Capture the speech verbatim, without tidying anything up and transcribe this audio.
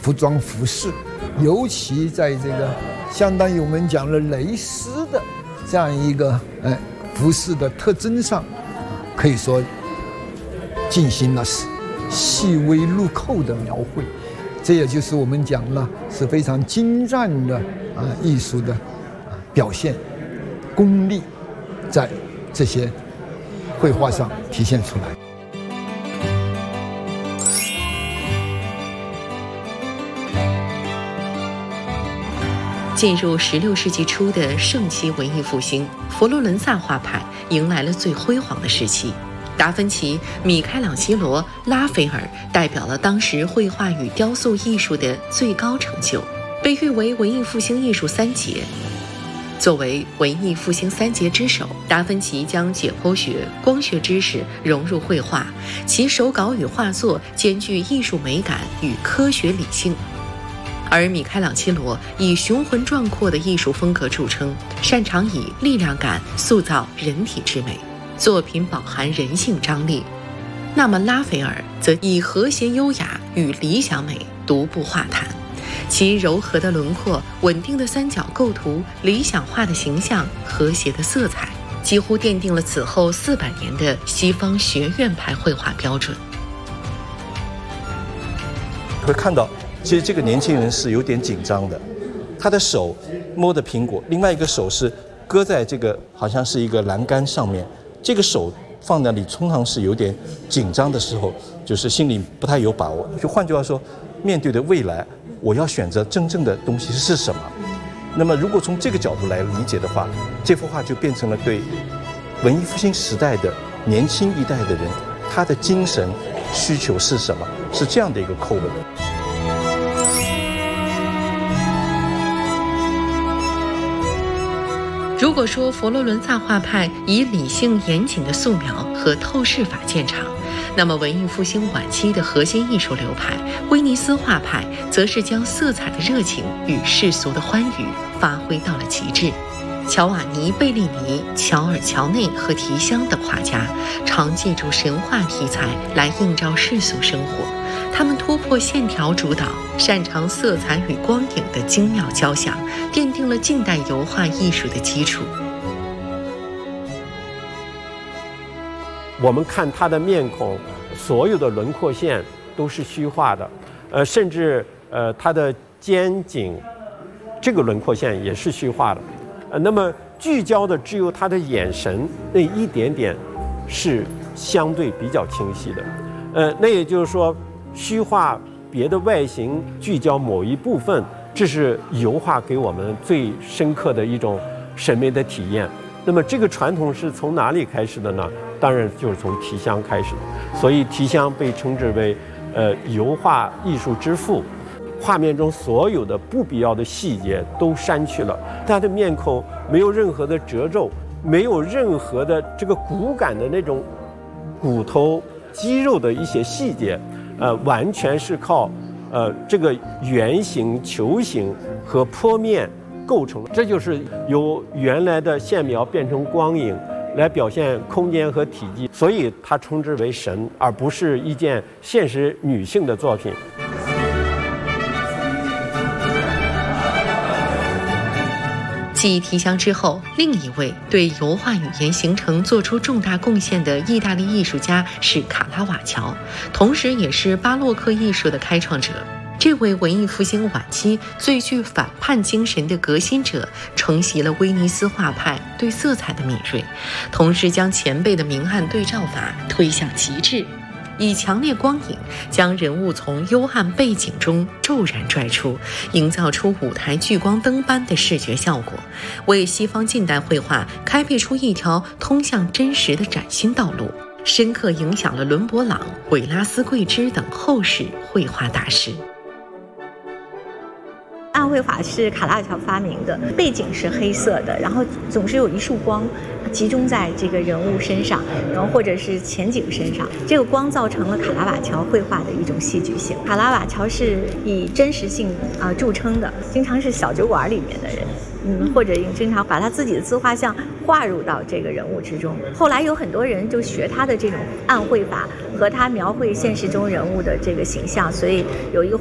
服装服饰，尤其在这个相当于我们讲了蕾丝的这样一个哎服饰的特征上，可以说进行了细微入扣的描绘，这也就是我们讲了是非常精湛的啊艺术的啊表现功力，在这些绘画上体现出来。 进入十六世纪初的盛期文艺复兴，佛罗伦萨画派迎来了最辉煌的时期。达芬奇、米开朗基罗、拉斐尔代表了当时绘画与雕塑艺术的最高成就，被誉为文艺复兴艺术三杰。作为文艺复兴三杰之首，达芬奇将解剖学、光学知识融入绘画，其手稿与画作兼具艺术美感与科学理性。而米开朗基罗以雄浑壮阔的艺术风格著称，擅长以力量感塑造人体之美，作品饱含人性张力。那么拉斐尔则以和谐优雅与理想美独步画坛，其柔和的轮廓、稳定的三角构图、理想化的形象、和谐的色彩，几乎奠定了此后四百年的西方学院派绘画标准。 会看到其实这个年轻人是有点紧张的，他的手摸着苹果，另外一个手是搁在这个好像是一个栏杆上面，这个手放在那里通常是有点紧张的时候，就是心里不太有把握。就换句话说，面对的未来，我要选择真正的东西是什么？那么如果从这个角度来理解的话，这幅画就变成了对文艺复兴时代的年轻一代的人，他的精神需求是什么？是这样的一个叩问。 如果说佛罗伦萨画派以理性严谨的素描和透视法见长，那么文艺复兴晚期的核心艺术流派威尼斯画派则是将色彩的热情与世俗的欢愉发挥到了极致。乔瓦尼·贝利尼、乔尔·乔内和提香等画家常借助神话题材来映照世俗生活，他们突破线条主导，擅长色彩与光影的精妙交响，奠定了近代油画艺术的基础。 我们看他的面孔，所有的轮廓线都是虚化的，呃，甚至呃他的肩颈这个轮廓线也是虚化的，呃，那么聚焦的只有他的眼神那一点点是相对比较清晰的，呃，那也就是说，虚化别的外形，聚焦某一部分，这是油画给我们最深刻的一种审美的体验。那么这个传统是从哪里开始的呢？当然就是从提香开始的。所以提香被称之为呃油画艺术之父。画面中所有的不必要的细节都删去了，他的面孔没有任何的褶皱，没有任何的这个骨感的那种骨头肌肉的一些细节，呃，完全是靠呃这个圆形、球形和坡面构成的。这就是由原来的线描变成光影来表现空间和体积，所以它称之为神，而不是一件现实女性的作品。 继提香之后，另一位对油画语言形成做出重大贡献的意大利艺术家是卡拉瓦乔，同时也是巴洛克艺术的开创者。这位文艺复兴晚期最具反叛精神的革新者，承袭了威尼斯画派对色彩的敏锐，同时将前辈的明暗对照法推向极致，以强烈光影将人物从幽暗背景中骤然拽出，营造出舞台聚光灯般的视觉效果，为西方近代绘画开辟出一条通向真实的崭新道路，深刻影响了伦勃朗、韦拉斯贵兹等后世绘画大师。 暗绘法是卡拉乔发明的，背景是黑色的，然后总是有一束光集中在这个人物身上，然后或者是前景身上，这个光造成了卡拉瓦乔绘画的一种戏剧性。卡拉瓦乔是以真实性啊、呃、著称的，经常是小酒馆里面的人，嗯，或者经常把他自己的自画像画入到这个人物之中。后来有很多人就学他的这种暗绘法和他描绘现实中人物的这个形象，所以有一个